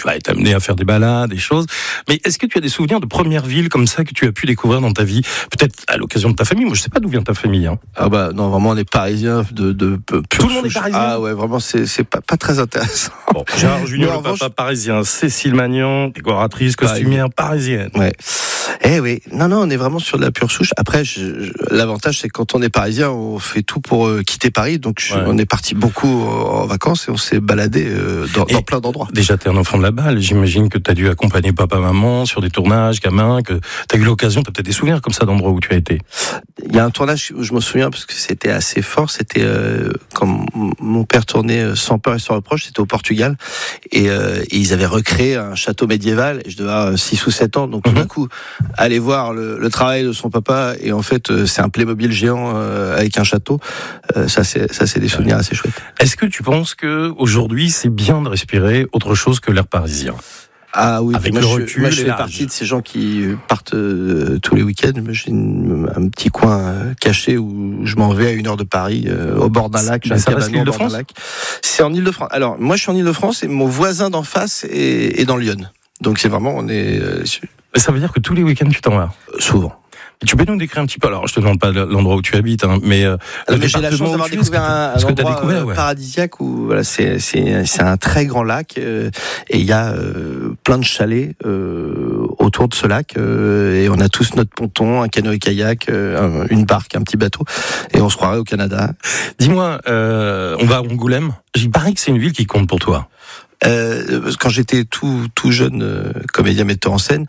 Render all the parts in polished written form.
vas être amené à faire des balades, des choses. Mais est-ce que tu as des souvenirs de première ville comme ça que tu as pu découvrir dans ta vie? Peut-être à l'occasion de ta famille. Moi, je sais pas d'où vient ta famille. Hein. Ah bah non, vraiment on est parisiens de tout le monde est parisien. Ah ouais, vraiment c'est pas très intéressant. Bon, Gérard Junior, le papa parisien, Cécile Magnan, décoratrice, costumière parisienne. Ouais. Eh oui, non, on est vraiment sur de la pure souche. Après, l'avantage, c'est que quand on est parisien, on fait tout pour quitter Paris. Donc, on est parti beaucoup en vacances et on s'est baladé dans plein d'endroits. Déjà, t'es un enfant de la balle. J'imagine que t'as dû accompagner papa, maman sur des tournages, gamin, que t'as eu l'occasion, t'as peut-être des souvenirs comme ça d'endroits où tu as été. Il y a un tournage où je me souviens parce que c'était assez fort. C'était quand mon père tournait Sans peur et sans reproche. C'était au Portugal et ils avaient recréé un château médiéval. Et je devais avoir 6 ou 7 ans. Donc, tout d'un coup, aller voir le travail de son papa et en fait c'est un Playmobil géant avec un château. Ça c'est des souvenirs assez chouettes. Est-ce que tu penses que aujourd'hui c'est bien de respirer autre chose que l'air parisien? Ah oui, avec moi, le recul, je fais partie de ces gens qui partent tous les week-ends. J'ai un petit coin caché où je m'en vais à 1 heure de Paris, au bord d'un lac. Ça reste l'Île-de-France ? C'est en Île-de-France. Alors moi je suis en Île-de-France et mon voisin d'en face est dans Lyon. Donc c'est vraiment ça veut dire que tous les week-ends tu t'en vas? Souvent. Et tu peux nous décrire un petit peu, alors je te demande pas l'endroit où tu habites, hein, mais j'ai la chance d'avoir découvert un endroit paradisiaque où voilà, c'est un très grand lac et il y a plein de chalets autour de ce lac et on a tous notre ponton, un canoë-kayak, une barque, un petit bateau et on se croirait au Canada. Dis-moi, on va à Angoulême. Il paraît que c'est une ville qui compte pour toi. Quand j'étais tout jeune comédien metteur en scène,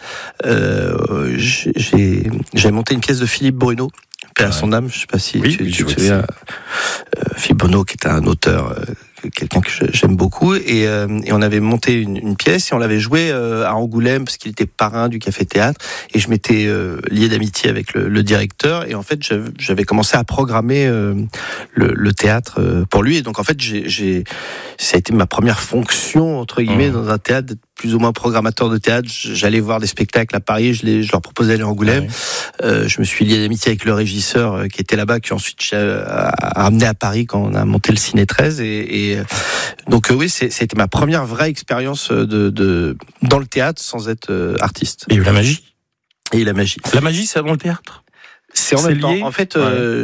j'ai monté une pièce de Philippe Bruno, paix à son âme. Je sais pas si tu te souviens. Philippe Bruno, qui était un auteur, quelqu'un que j'aime beaucoup, et on avait monté une pièce et on l'avait joué à Angoulême parce qu'il était parrain du Café Théâtre et je m'étais lié d'amitié avec le directeur et en fait j'avais commencé à programmer le théâtre pour lui et donc en fait ça a été ma première fonction entre guillemets dans un théâtre, d'être plus ou moins programmateur de théâtre. J'allais voir des spectacles à Paris, je leur proposais d'aller à Angoulême. Je me suis lié d'amitié avec le régisseur qui était là-bas, qui ensuite a ramené à Paris quand on a monté le Ciné 13 et donc oui, c'était ma première vraie expérience dans le théâtre sans être artiste. Et la magie. Et la magie. La magie, c'est avant le théâtre. C'est en même temps. En fait,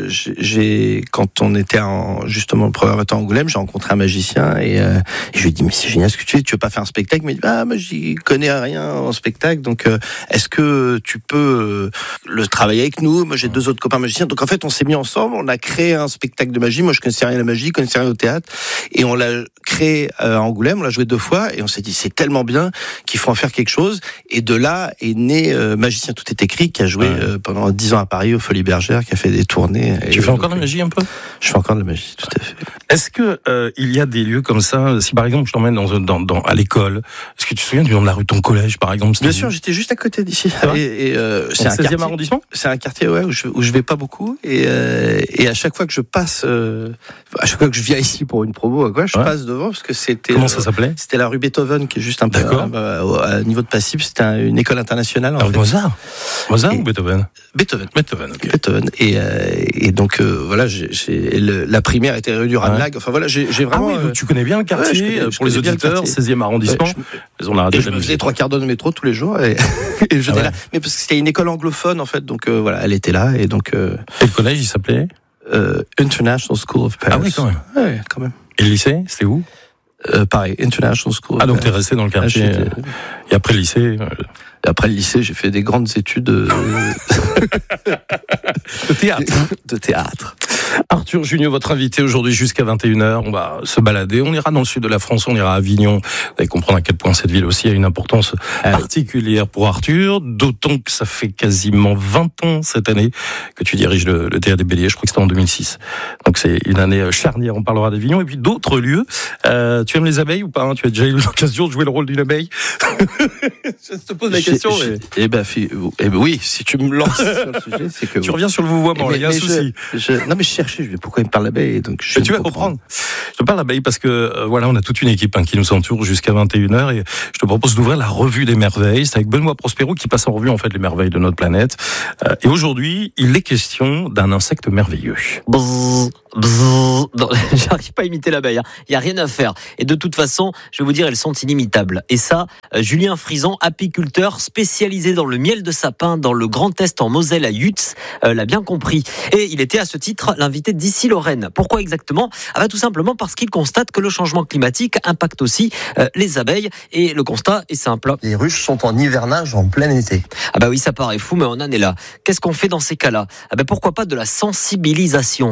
quand on était justement le programmateur Angoulême, j'ai rencontré un magicien et je lui ai dit mais c'est génial ce que tu fais. Tu veux pas faire un spectacle? Mais il m'a dit moi j'y connais rien en spectacle, donc est-ce que tu peux le travailler avec nous? Moi j'ai 2 autres copains magiciens, donc en fait on s'est mis ensemble, on a créé un spectacle de magie. Moi je connaissais rien à la magie, je connaissais rien au théâtre et on l'a créé à Angoulême. On l'a joué 2 fois et on s'est dit c'est tellement bien qu'il faut en faire quelque chose. Et de là est né Magicien Tout est écrit, qui a joué pendant 10 ans à Paris au Folies Bergères, qui a fait des tournées. Tu fais encore de la magie un peu? Je fais encore de la magie, tout à fait. Est-ce que il y a des lieux comme ça? Si par exemple je t'emmène à l'école, est-ce que tu te souviens du nom de la rue de ton collège par exemple? Bien sûr, j'étais juste à côté d'ici. C'est un 16e arrondissement? C'est un quartier où je vais pas beaucoup et à chaque fois que je passe, à chaque fois que je viens ici pour une promo, je passe devant parce que c'était. Comment ça s'appelait? C'était la rue Beethoven, qui est juste un peu à niveau de Passy. C'était une école internationale. La rue Mozart ou Beethoven? Beethoven. Okay. Beethoven. Et donc voilà, la primaire était rue du Ranelagh. Enfin voilà, j'ai vraiment. Ah oui, donc tu connais bien le quartier. Pour les auditeurs, 16e arrondissement. Je me faisais 3 quarts d'heure de métro tous les jours et j'étais là. Mais parce que c'était une école anglophone en fait, donc voilà, elle était là et donc. Et le collège, il s'appelait International School of Paris. Ah oui, quand même. Ouais, quand même. Et le lycée, c'était où? Pareil, International School. Ah donc t'es resté dans le quartier. Et après le lycée. Et après le lycée, j'ai fait des grandes études de théâtre. Arthur Junior, votre invité aujourd'hui jusqu'à 21h. On va se balader. On ira dans le sud de la France, on ira à Avignon. Vous allez comprendre à quel point cette ville aussi a une importance particulière pour Arthur. D'autant que ça fait quasiment 20 ans cette année que tu diriges le Théâtre des Béliers. Je crois que c'était en 2006. Donc c'est une année charnière. On parlera d'Avignon et puis d'autres lieux. Tu aimes les abeilles ou pas, hein? Tu as déjà eu l'occasion de jouer le rôle d'une abeille? Je te pose la question. Oui, si tu me lances sur le sujet, c'est que... Tu reviens sur le vouvoiement, il y a un souci. Non mais je cherchais, pourquoi il me parle d'abeille, donc tu vas comprendre. Je te parle d'abeille parce que voilà, on a toute une équipe qui nous entoure jusqu'à 21h et je te propose d'ouvrir la revue des merveilles. C'est avec Benoît Prospero qui passe en revue en fait les merveilles de notre planète. Et aujourd'hui, il est question d'un insecte merveilleux. Bzzz. J'arrive pas à imiter l'abeille. Il y a rien à faire. Et de toute façon, je vais vous dire, elles sont inimitables. Et ça, Julien Frison, apiculteur spécialisé dans le miel de sapin dans le Grand Est en Moselle à Yutz, l'a bien compris. Et il était à ce titre l'invité d'Ici Lorraine. Pourquoi exactement ? Tout simplement parce qu'il constate que le changement climatique impacte aussi les abeilles. Et le constat est simple. Les ruches sont en hivernage en plein été. Oui, ça paraît fou, mais on en est là. Qu'est-ce qu'on fait dans ces cas-là ? Pourquoi pas de la sensibilisation ?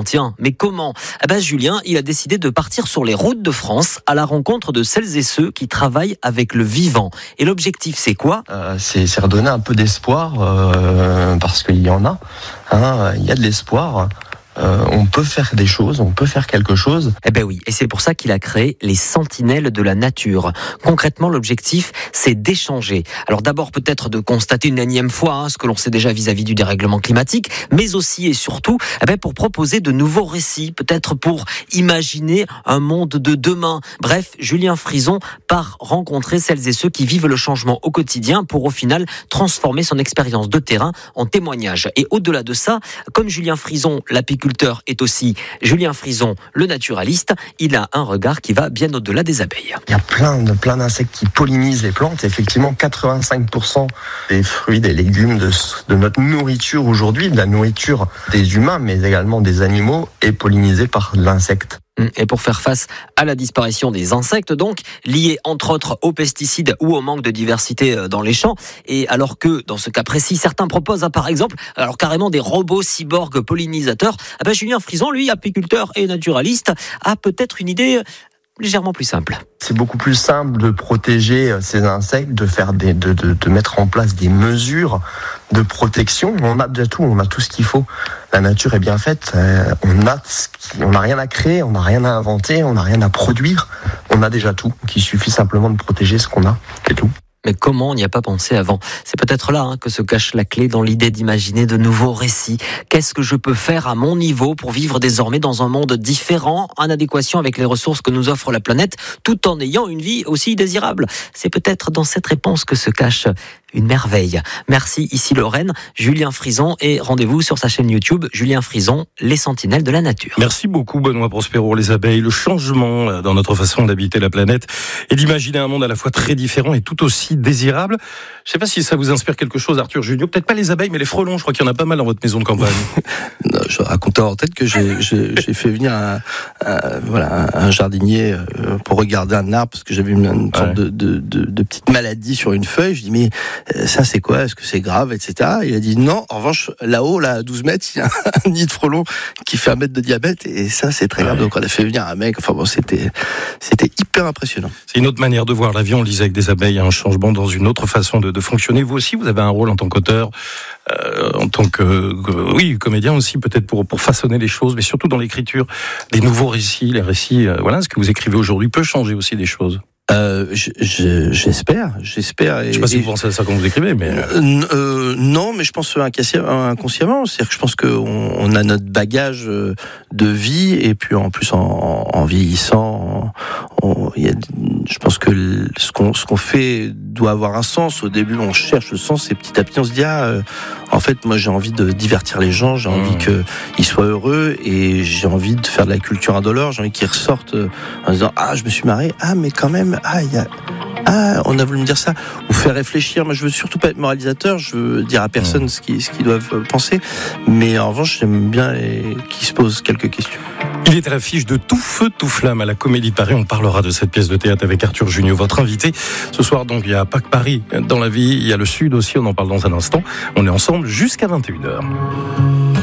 Tiens, mais comment ? Julien, il a décidé de partir sur les routes de France à la rencontre de celles et ceux qui travaillent avec le vivant. Et l'objectif, c'est quoi ? C'est redonner un peu d'espoir, parce qu'il y en a. Il y a de l'espoir. On peut faire des choses, on peut faire quelque chose. Oui, et c'est pour ça qu'il a créé les Sentinelles de la Nature. Concrètement, l'objectif, c'est d'échanger. Alors d'abord, peut-être de constater une énième fois ce que l'on sait déjà vis-à-vis du dérèglement climatique, mais aussi et surtout pour proposer de nouveaux récits, peut-être pour imaginer un monde de demain. Bref, Julien Frison part rencontrer celles et ceux qui vivent le changement au quotidien pour au final transformer son expérience de terrain en témoignage. Et au-delà de ça, comme Julien Frison, l'apiculteur, est aussi Julien Frison, le naturaliste, il a un regard qui va bien au-delà des abeilles. Il y a plein d'insectes qui pollinisent les plantes. Effectivement, 85% des fruits, des légumes, de notre nourriture aujourd'hui, de la nourriture des humains, mais également des animaux, est pollinisée par l'insecte. Et pour faire face à la disparition des insectes, donc, liée entre autres aux pesticides ou au manque de diversité dans les champs, et alors que, dans ce cas précis, certains proposent, par exemple, carrément des robots cyborgs pollinisateurs, Julien Frison, lui, apiculteur et naturaliste, a peut-être une idée légèrement plus simple. C'est beaucoup plus simple de protéger ces insectes, de mettre en place des mesures de protection. On a déjà tout, on a tout ce qu'il faut. La nature est bien faite. On n'a rien à créer, on n'a rien à inventer, on n'a rien à produire. On a déjà tout. Il suffit simplement de protéger ce qu'on a, c'est tout. Mais comment on n'y a pas pensé avant ? C'est peut-être là que se cache la clé dans l'idée d'imaginer de nouveaux récits. Qu'est-ce que je peux faire à mon niveau pour vivre désormais dans un monde différent, en adéquation avec les ressources que nous offre la planète, tout en ayant une vie aussi désirable ? C'est peut-être dans cette réponse que se cache une merveille. Merci, Ici Lorraine, Julien Frison, et rendez-vous sur sa chaîne YouTube, Julien Frison, les Sentinelles de la Nature. Merci beaucoup, Benoît Prospero. Les abeilles, le changement dans notre façon d'habiter la planète et d'imaginer un monde à la fois très différent et tout aussi désirable. Je ne sais pas si ça vous inspire quelque chose, Arthur Junior. Peut-être pas les abeilles, mais les frelons. Je crois qu'il y en a pas mal dans votre maison de campagne. Non, je racontais en tête que j'ai fait venir un jardinier pour regarder un arbre parce que j'avais une sorte de petite maladie sur une feuille. Je dis mais ça c'est quoi ? Est-ce que c'est grave, etc. Il a dit non. En revanche, là-haut, à 12 mètres, il y a un nid de frelons qui fait 1 mètre de diamètre et ça c'est très grave. Donc on a fait venir un mec. Enfin bon, c'était hyper impressionnant. C'est une autre manière de voir la vie. On le disait avec des abeilles, il y a un changement dans une autre façon de fonctionner. Vous aussi, vous avez un rôle en tant qu'auteur, en tant que comédien aussi, peut-être pour façonner les choses, mais surtout dans l'écriture des nouveaux récits. Les récits, ce que vous écrivez aujourd'hui peut changer aussi des choses. J'espère. Je sais pas si vous pensez à ça quand vous écrivez, mais non, mais je pense inconsciemment. C'est-à-dire que je pense qu'on a notre bagage de vie et puis en plus en vieillissant, je pense que ce qu'on fait doit avoir un sens. Au début, on cherche le sens et petit à petit, on se dit en fait, moi, j'ai envie de divertir les gens, j'ai envie qu'ils soient heureux et j'ai envie de faire de la culture indolore. J'ai envie qu'ils ressortent en disant je me suis marré, mais quand même. On a voulu me dire ça, ou faire réfléchir. Moi, je veux surtout pas être moralisateur, je veux dire à personne ce qu'ils doivent penser, mais en revanche, j'aime bien qu'ils se posent quelques questions. Il est à l'affiche de Tout feu, tout flamme à la Comédie de Paris. On parlera de cette pièce de théâtre avec Arthur Junior, votre invité. Ce soir, donc, il y a pas que Paris dans la vie, il y a le Sud aussi, on en parle dans un instant. On est ensemble jusqu'à 21h.